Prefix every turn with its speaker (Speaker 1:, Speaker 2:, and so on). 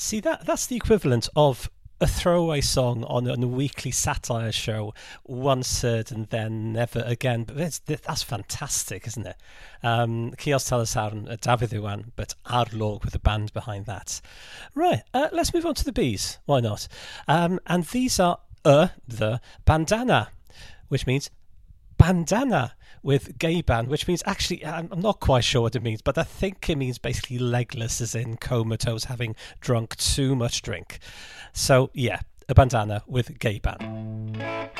Speaker 1: See, that's the equivalent of a throwaway song on a weekly satire show, once heard and then never again. But that's fantastic, isn't it? Cios Talasaran, David Iwan, but Arlog with a band behind that. Right, let's move on to the Bs. Why not? And these are the bandana, which means bandana with gay band, which means actually, I'm not quite sure what it means, but I think it means basically legless, as in comatose, having drunk too much drink. So yeah, a bandana with gay band.